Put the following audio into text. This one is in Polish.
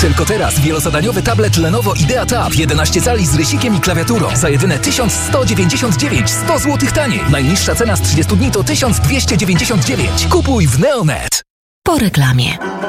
Tylko teraz wielozadaniowy tablet Lenovo Idea Tab 11 cali z rysikiem i klawiaturą za jedyne 1199, 100 zł taniej. Najniższa cena z 30 dni to 1299. Kupuj w Neonet. Po reklamie.